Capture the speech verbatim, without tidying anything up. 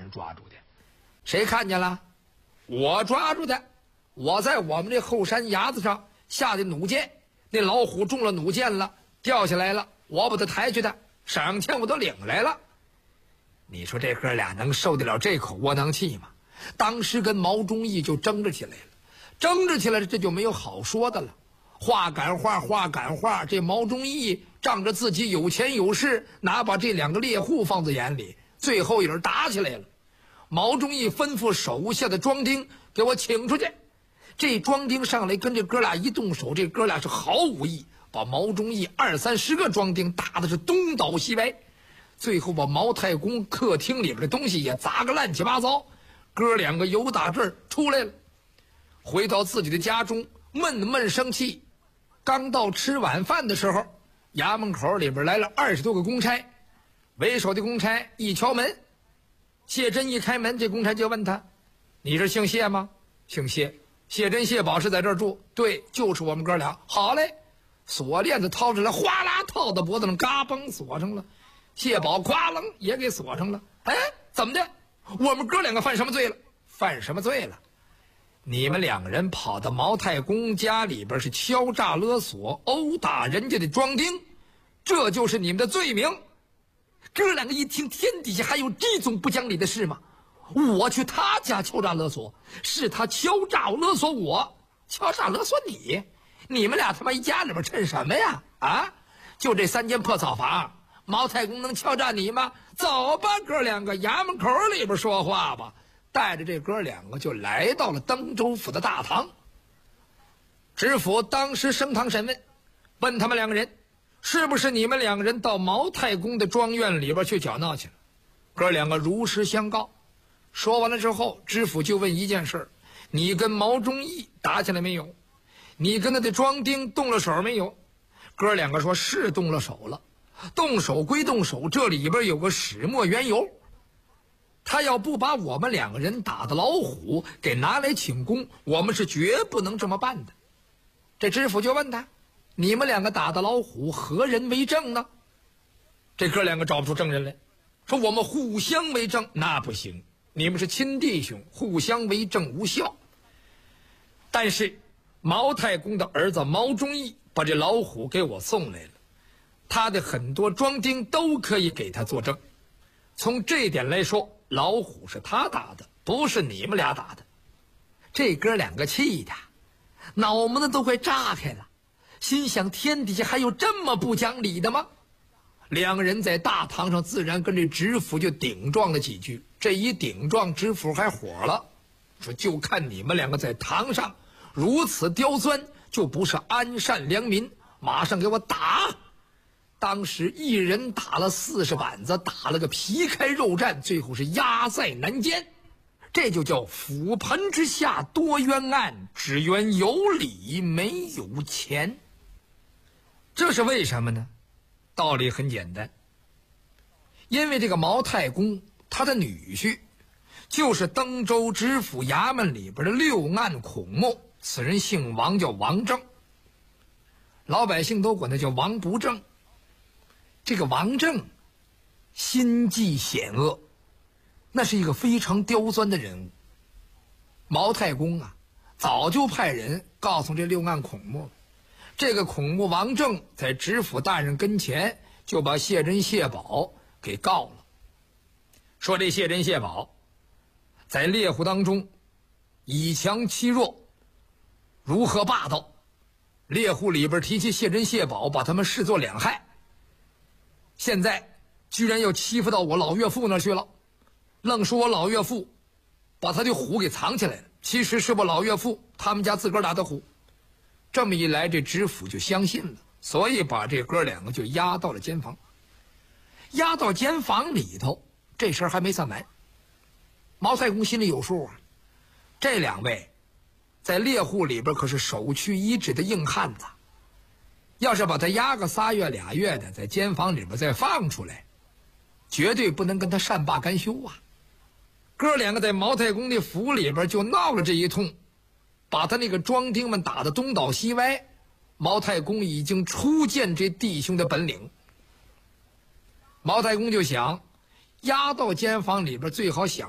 人抓住的。谁看见了？我抓住的。我在我们这后山崖子上下的弩箭，那老虎中了弩箭了，掉下来了，我把它抬去的，赏钱我都领来了。你说这哥俩能受得了这口窝囊气吗？当时跟毛忠义就争着起来了，争着起来这就没有好说的了。话赶话，话赶话，这毛忠义仗着自己有钱有势，哪把这两个猎户放在眼里，最后一人打起来了。毛忠义吩咐手下的庄丁给我请出去。这庄丁上来跟这哥俩一动手，这哥俩是毫无意，把毛忠义二三十个庄丁打的是东倒西歪，最后把毛太公客厅里边的东西也砸个乱七八糟。哥两个由打这儿出来了，回到自己的家中闷闷生气。刚到吃晚饭的时候，衙门口里边来了二十多个公差，为首的公差一敲门，谢珍一开门，这公差就问他：“你是姓谢吗？”“姓谢。”“谢珍谢宝是在这儿住？”“对，就是我们哥俩。”“好嘞。”锁链子掏出来，哗啦套到脖子上，嘎嘣锁上了。谢宝咵楞也给锁上了。哎，怎么的？我们哥两个犯什么罪了？犯什么罪了？你们两个人跑到毛太公家里边是敲诈勒索，殴打人家的庄丁，这就是你们的罪名。哥两个一听，天底下还有这种不讲理的事吗？我去他家敲诈勒索，是他敲诈勒索我，敲诈勒索你，你们俩他妈一家里边趁什么呀？啊，就这三间破草房，毛太公能敲诈你吗？走吧，哥两个，衙门口里边说话吧。带着这哥两个就来到了登州府的大堂。知府当时升堂审问，问他们两个人是不是你们两个人到毛太公的庄院里边去搅闹去了。哥两个如实相告。说完了之后，知府就问一件事：你跟毛忠义打起来没有？你跟他的庄丁动了手没有？哥两个说是动了手了，动手归动手，这里边有个始末缘由。他要不把我们两个人打的老虎给拿来请功，我们是绝不能这么办的。这知府就问他：你们两个打的老虎，何人为证呢？这哥两个找不出证人来，说我们互相为证。那不行，你们是亲弟兄，互相为证无效。但是毛太公的儿子毛忠义把这老虎给我送来了，他的很多庄丁都可以给他作证。从这一点来说，老虎是他打的，不是你们俩打的。这哥两个气的脑门子都快炸开了，心想天底下还有这么不讲理的吗？两个人在大堂上自然跟这知府就顶撞了几句。这一顶撞，知府还火了，说就看你们两个在堂上如此刁钻，就不是安善良民，马上给我打。当时一人打了四十板子，打了个皮开肉绽，最后是压在南间。这就叫覆盆之下多冤案，只冤有理没有钱。这是为什么呢？道理很简单，因为这个毛太公他的女婿就是登州知府衙门里边的六案孔目，此人姓王，叫王正，老百姓都管他叫王不正。这个王正心计险恶，那是一个非常刁钻的人物。毛太公啊，早就派人告诉这六案孔目，这个孔目王正在知府大人跟前就把谢珍谢宝给告了，说这谢珍谢宝在猎户当中以强欺弱，如何霸道，猎户里边提起谢珍谢宝，把他们视作两害，现在居然要欺负到我老岳父那去了，愣说我老岳父把他的虎给藏起来了，其实是我老岳父他们家自个儿打的虎。这么一来，这知府就相信了，所以把这哥两个就押到了监房。押到监房里头，这事儿还没算完。毛太公心里有数啊，这两位在猎户里边可是首屈一指的硬汉子，要是把他押个仨月俩月的，在监房里边再放出来，绝对不能跟他善罢甘休啊。哥两个在毛太公的府里边就闹了这一通，把他那个庄丁们打得东倒西歪。毛太公已经初见这弟兄的本领，毛太公就想押到监房里边最好想